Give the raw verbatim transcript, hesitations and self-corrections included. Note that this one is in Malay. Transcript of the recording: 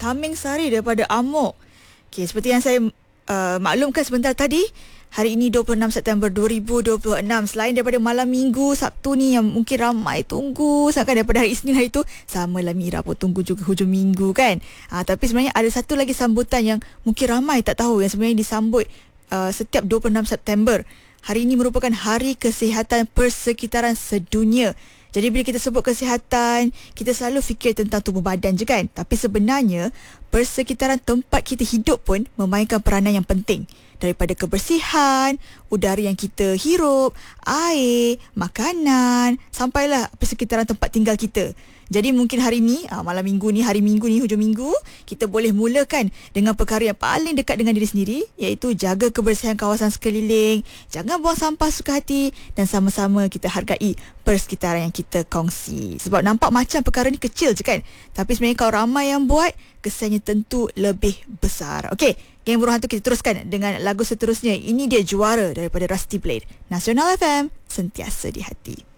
Haming Sari daripada Amok. Okey, seperti yang saya uh, maklumkan sebentar tadi, hari ini dua puluh enam September dua ribu dua puluh enam. Selain daripada malam minggu, Sabtu ni yang mungkin ramai tunggu, sangat daripada hari Isnin hari tu, samalah Mira pun tunggu juga hujung minggu kan. Ha, tapi sebenarnya ada satu lagi sambutan yang mungkin ramai tak tahu, yang sebenarnya disambut uh, setiap dua puluh enam September. Hari ini merupakan Hari Kesihatan Persekitaran Sedunia. Jadi bila kita sebut kesihatan, kita selalu fikir tentang tubuh badan je kan. Tapi sebenarnya, persekitaran tempat kita hidup pun memainkan peranan yang penting. Daripada kebersihan, udara yang kita hirup, air, makanan, sampailah persekitaran tempat tinggal kita. Jadi mungkin hari ni, malam minggu ni, hari minggu ni, hujung minggu, kita boleh mulakan dengan perkara yang paling dekat dengan diri sendiri, iaitu jaga kebersihan kawasan sekeliling, jangan buang sampah suka hati, dan sama-sama kita hargai persekitaran yang kita kongsi. Sebab nampak macam perkara ni kecil je kan, tapi sebenarnya kalau ramai yang buat, kesannya tentu lebih besar. Okey, Geng Buruh Hantu, kita teruskan dengan lagu seterusnya. Ini dia Juara daripada Rusty Blade. Nasional F M, sentiasa di hati.